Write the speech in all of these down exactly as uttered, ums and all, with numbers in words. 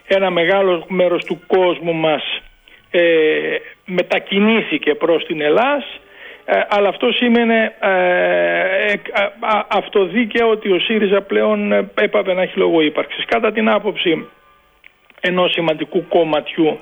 ένα μεγάλο μέρος του κόσμου μας ε, μετακινήθηκε προς την Ελλάς, ε, αλλά αυτό σήμαινε ε, ε, α, αυτοδίκαια ότι ο ΣΥΡΙΖΑ πλέον έπαβε να έχει λόγο ύπαρξης. Κατά την άποψη ενός σημαντικού κομματιού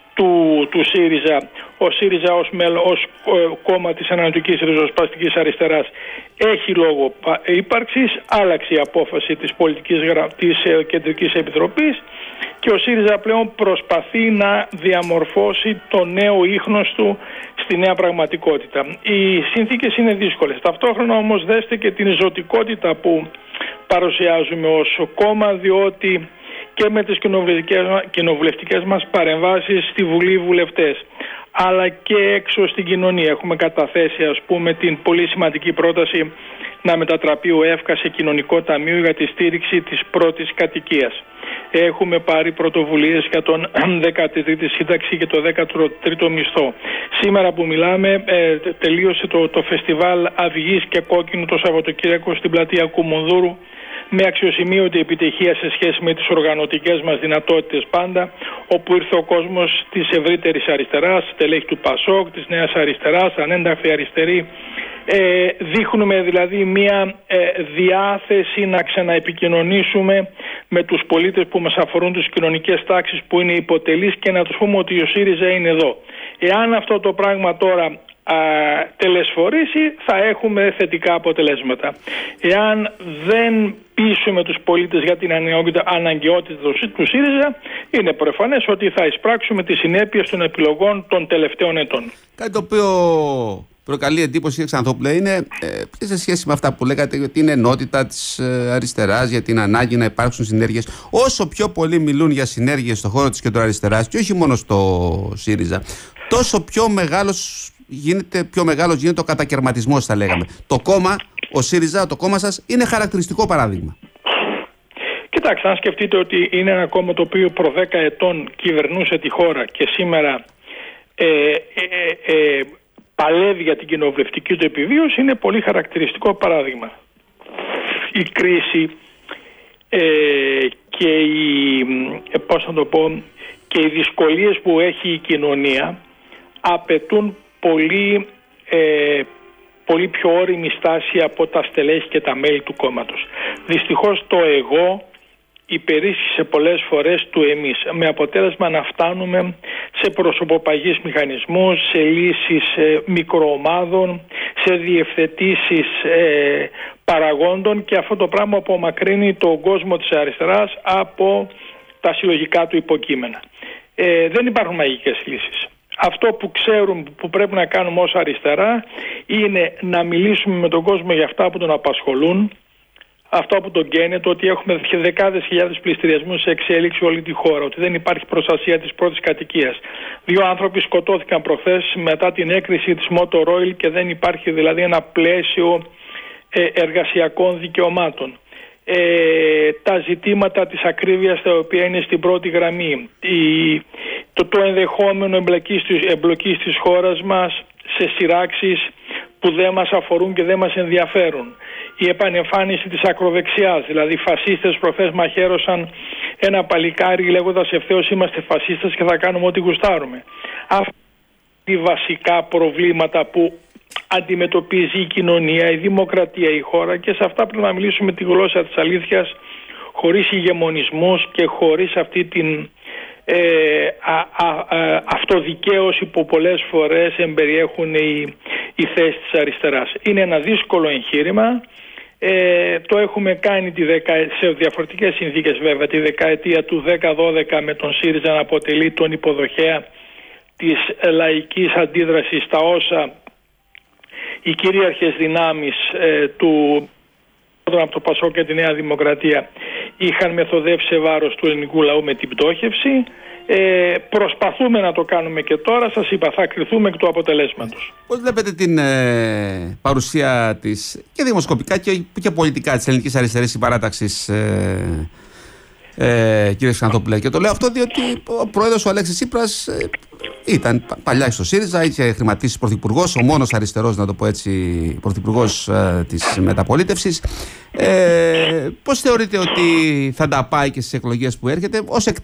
του, του ΣΥΡΙΖΑ, ο ΣΥΡΙΖΑ ως, μέλο, ως ε, κόμμα της ανανεωτικής ριζοσπαστικής αριστεράς έχει λόγο ύπαρξης. Άλλαξε η απόφαση της, πολιτικής, της ε, Κεντρικής Επιτροπής και ο ΣΥΡΙΖΑ πλέον προσπαθεί να διαμορφώσει το νέο ίχνος του στη νέα πραγματικότητα. Οι συνθήκες είναι δύσκολες. Ταυτόχρονα όμως δέστε και την ζωτικότητα που παρουσιάζουμε ως κόμμα, διότι και με τις κοινοβουλευτικές μας παρεμβάσεις στη Βουλή βουλευτές, αλλά και έξω στην κοινωνία έχουμε καταθέσει, ας πούμε, την πολύ σημαντική πρόταση να μετατραπεί ο ΕΦΚΑ σε κοινωνικό ταμείο για τη στήριξη της πρώτης κατοικίας. Έχουμε πάρει πρωτοβουλίες για τον δέκατη τρίτη σύνταξη και το δέκατο τρίτο μισθό. Σήμερα που μιλάμε ε, τελείωσε το, το φεστιβάλ Αυγής και Κόκκινου το Σαββατοκύριακο στην πλατεία Κουμουνδούρου, με αξιοσημείωτη επιτυχία σε σχέση με τις οργανωτικές μας δυνατότητες πάντα, όπου ήρθε ο κόσμος της ευρύτερης αριστεράς, τελέχη του ΠΑΣΟΚ, της Νέας Αριστεράς, ανένταχθη αριστερή. Ε, δείχνουμε δηλαδή μια ε, διάθεση να ξαναεπικοινωνήσουμε με τους πολίτες που μας αφορούν, τις κοινωνικές τάξεις που είναι υποτελείς, και να τους πούμε ότι ο ΣΥΡΙΖΑ είναι εδώ. Εάν αυτό το πράγμα τώρα α, τελεσφορήσει, θα έχουμε θετικά αποτελέσματα. Εάν δεν πείσουμε τους πολίτες για την αναγκαιότητα του ΣΥΡΙΖΑ, είναι προφανές ότι θα εισπράξουμε τις συνέπειες των επιλογών των τελευταίων ετών. Κάτι το οποίο προκαλεί εντύπωση, κύριε Ξανθόπουλε, είναι ε, σε σχέση με αυτά που λέγατε για την ενότητα της ε, αριστεράς, για την ανάγκη να υπάρξουν συνέργειες. Όσο πιο πολύ μιλούν για συνέργειες στον χώρο της κεντροαριστεράς, και όχι μόνο στο ΣΥΡΙΖΑ, τόσο πιο μεγάλος γίνεται, πιο μεγάλος γίνεται ο κατακαιρματισμός, θα λέγαμε. Το κόμμα, ο ΣΥΡΙΖΑ, το κόμμα σας, είναι χαρακτηριστικό παράδειγμα. Κοιτάξτε, αν σκεφτείτε ότι είναι ένα κόμμα το οποίο προ δέκα ετών κυβερνούσε τη χώρα και σήμερα ε, ε, ε, ε, παλεύει για την κοινοβουλευτική του επιβίωση, είναι πολύ χαρακτηριστικό παράδειγμα. Η κρίση ε, και οι, ε, πώς να το πω, και οι δυσκολίες που έχει η κοινωνία απαιτούν πολύ, ε, πολύ πιο όριμη στάση από τα στελέχη και τα μέλη του κόμματος. Δυστυχώς το εγώ υπερίσχυσε πολλές φορές του εμείς, με αποτέλεσμα να φτάνουμε σε προσωποπαγείς μηχανισμούς, σε λύσεις ε, μικροομάδων, σε διευθετήσεις ε, παραγόντων, και αυτό το πράγμα απομακρύνει τον κόσμο της αριστεράς από τα συλλογικά του υποκείμενα. Ε, δεν υπάρχουν μαγικές λύσεις. Αυτό που ξέρουμε που πρέπει να κάνουμε ως αριστερά είναι να μιλήσουμε με τον κόσμο για αυτά που τον απασχολούν, αυτό που τον καίνε, το ότι έχουμε δεκάδες χιλιάδες πληστηριασμούς σε εξέλιξη όλη τη χώρα, ότι δεν υπάρχει προστασία της πρώτης κατοικίας. Δύο άνθρωποι σκοτώθηκαν προχθές μετά την έκρηση της Motor Oil και δεν υπάρχει δηλαδή ένα πλαίσιο ε, εργασιακών δικαιωμάτων. Ε, τα ζητήματα της ακρίβειας τα οποία είναι στην πρώτη γραμμή, η, το, το ενδεχόμενο εμπλοκής της, εμπλοκής της χώρας μας σε σειράξεις που δεν μας αφορούν και δεν μας ενδιαφέρουν, η επανεμφάνιση της ακροδεξιάς, δηλαδή οι φασίστες προχθές μαχαίρωσαν ένα παλικάρι λέγοντας ευθέως είμαστε φασίστες και θα κάνουμε ό,τι γουστάρουμε. Αυτά είναι βασικά προβλήματα που αντιμετωπίζει η κοινωνία, η δημοκρατία, η χώρα, και σε αυτά πρέπει να μιλήσουμε τη γλώσσα της αλήθειας, χωρίς ηγεμονισμούς και χωρίς αυτή την ε, α, α, α, αυτοδικαίωση που πολλές φορές εμπεριέχουν οι, οι θέσεις της αριστεράς. Είναι ένα δύσκολο εγχείρημα. Ε, το έχουμε κάνει τη δεκα... σε διαφορετικές συνθήκες βέβαια, τη δεκαετία του δέκα δώδεκα με τον ΣΥΡΙΖΑ να αποτελεί τον υποδοχέα της λαϊκής αντίδρασης στα όσα οι κυρίαρχες δυνάμεις ε, του από το ΠΑΣΟΚ και τη Νέα Δημοκρατία είχαν μεθοδεύσει σε βάρος του ελληνικού λαού με την πτώχευση. Ε, προσπαθούμε να το κάνουμε και τώρα, σας είπα, θα κριθούμε εκ του αποτελέσματος. Πώς βλέπετε την ε, παρουσία της και δημοσκοπικά και, και πολιτικά της ελληνικής αριστερής συμπαράταξης, ε, ε, κύριε Ξανθόπουλε? Και το λέω αυτό διότι ο πρόεδρος ο Αλέξης Τσίπρας ε, ήταν παλιά στο ΣΥΡΙΖΑ, είχε χρηματίσει πρωθυπουργός, ο μόνος αριστερός, να το πω έτσι, πρωθυπουργός ε, της μεταπολίτευσης. Ε, πώς θεωρείτε ότι θα τα πάει και στις εκλογές που έρχεται, ως εκ